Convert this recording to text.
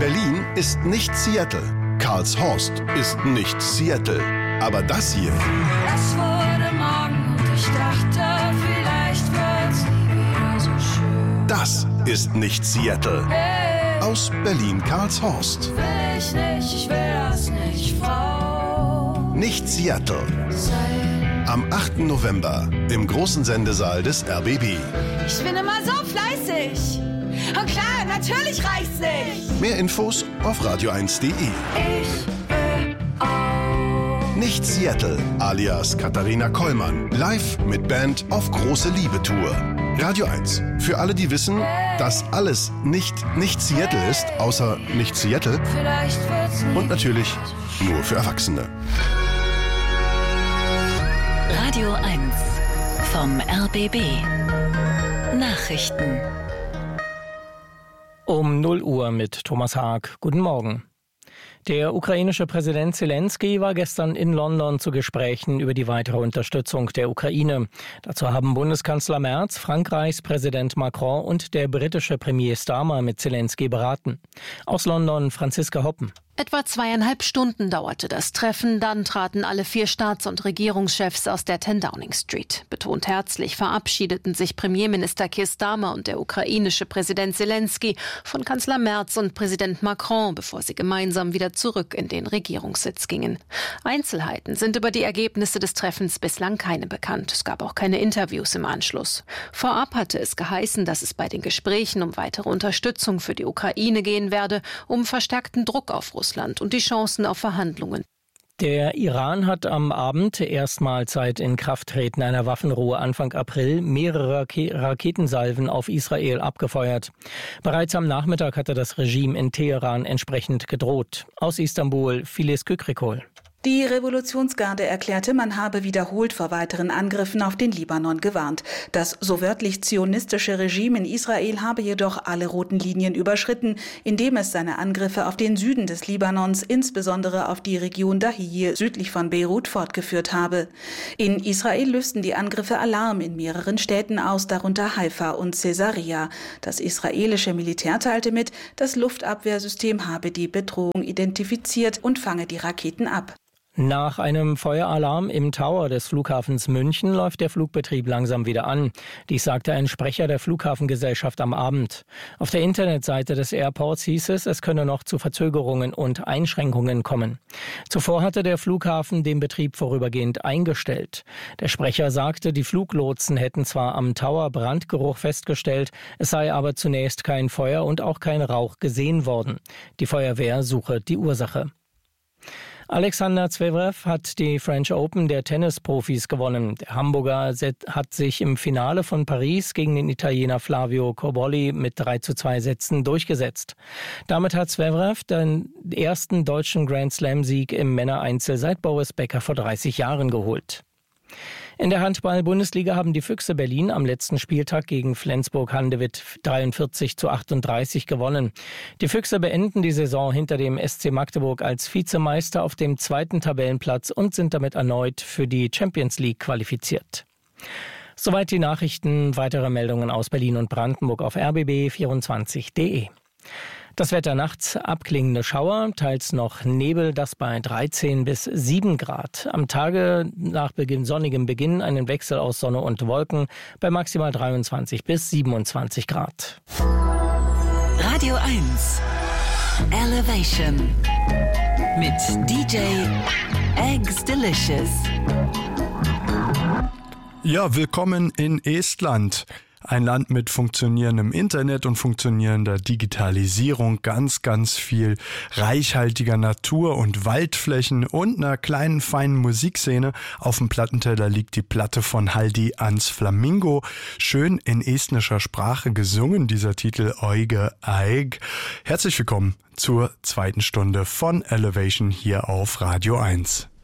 Berlin ist nicht Seattle. Karlshorst ist nicht Seattle. Aber das hier... Es wurde Morgen und ich dachte, vielleicht wird's nie wieder so schön. Das ist nicht Seattle. Hey, Aus Berlin-Karlshorst. will ich nicht, ich will das nicht, Frau. Nicht Seattle. Sein. Am 8. November im großen Sendesaal des RBB. Ich bin immer so fleißig. Und klar, natürlich reicht's nicht. Mehr Infos auf radio1.de. Ich will auch. Nicht Seattle, alias Katharina Kollmann. Live mit Band auf große Liebe-Tour. Radio 1. Für alle, die wissen, dass alles nicht Seattle ist, außer nicht Seattle. Vielleicht wird's nie Und natürlich so nur für Erwachsene. Radio 1 vom RBB. Nachrichten. Um 0 Uhr mit Thomas Haag. Guten Morgen. Der ukrainische Präsident Zelensky war gestern in London zu Gesprächen über die weitere Unterstützung der Ukraine. Dazu haben Bundeskanzler Merz, Frankreichs Präsident Macron und der britische Premier Starmer mit Zelensky beraten. Aus London Franziska Hoppen. Etwa 2,5 Stunden dauerte das Treffen, dann traten alle 4 Staats- und Regierungschefs aus der 10 Downing Street. Betont herzlich verabschiedeten sich Premierminister Keir Starmer und der ukrainische Präsident Zelensky von Kanzler Merz und Präsident Macron, bevor sie gemeinsam wieder zurück in den Regierungssitz gingen. Einzelheiten sind über die Ergebnisse des Treffens bislang keine bekannt. Es gab auch keine Interviews im Anschluss. Vorab hatte es geheißen, dass es bei den Gesprächen um weitere Unterstützung für die Ukraine gehen werde, um verstärkten Druck auf Russland und die Chancen auf Verhandlungen. Der Iran hat am Abend, erstmals seit Inkrafttreten einer Waffenruhe Anfang April, mehrere Raketensalven auf Israel abgefeuert. Bereits am Nachmittag hatte das Regime in Teheran entsprechend gedroht. Aus Istanbul, Filiz Kükrikol. Die Revolutionsgarde erklärte, man habe wiederholt vor weiteren Angriffen auf den Libanon gewarnt. Das so wörtlich zionistische Regime in Israel habe jedoch alle roten Linien überschritten, indem es seine Angriffe auf den Süden des Libanons, insbesondere auf die Region Dahiyeh südlich von Beirut, fortgeführt habe. In Israel lösten die Angriffe Alarm in mehreren Städten aus, darunter Haifa und Caesarea. Das israelische Militär teilte mit, das Luftabwehrsystem habe die Bedrohung identifiziert und fange die Raketen ab. Nach einem Feueralarm im Tower des Flughafens München läuft der Flugbetrieb langsam wieder an. Dies sagte ein Sprecher der Flughafengesellschaft am Abend. Auf der Internetseite des Airports hieß es, es könne noch zu Verzögerungen und Einschränkungen kommen. Zuvor hatte der Flughafen den Betrieb vorübergehend eingestellt. Der Sprecher sagte, die Fluglotsen hätten zwar am Tower Brandgeruch festgestellt, es sei aber zunächst kein Feuer und auch kein Rauch gesehen worden. Die Feuerwehr suche die Ursache. Alexander Zverev hat die French Open der Tennisprofis gewonnen. Der Hamburger hat sich im Finale von Paris gegen den Italiener Flavio Cobolli mit 3:2 Sätzen durchgesetzt. Damit hat Zverev den ersten deutschen Grand-Slam-Sieg im Männereinzel seit Boris Becker vor 30 Jahren geholt. In der Handball-Bundesliga haben die Füchse Berlin am letzten Spieltag gegen Flensburg-Handewitt 43:38 gewonnen. Die Füchse beenden die Saison hinter dem SC Magdeburg als Vizemeister auf dem 2. Tabellenplatz und sind damit erneut für die Champions League qualifiziert. Soweit die Nachrichten. Weitere Meldungen aus Berlin und Brandenburg auf rbb24.de. Das Wetter nachts, abklingende Schauer, teils noch Nebel, das bei 13 bis 7 Grad. Am Tage nach sonnigem Beginn einen Wechsel aus Sonne und Wolken bei maximal 23 bis 27 Grad. Radio 1 Elevation mit DJ Eggs Delicious. Ja, willkommen in Estland. Ein Land mit funktionierendem Internet und funktionierender Digitalisierung, ganz viel reichhaltiger Natur und Waldflächen und einer kleinen, feinen Musikszene. Auf dem Plattenteller liegt die Platte von Haldi ans Flamingo. Schön in estnischer Sprache gesungen, dieser Titel Oige Aig. Herzlich willkommen zur 2. Stunde von Elevation hier auf Radio 1.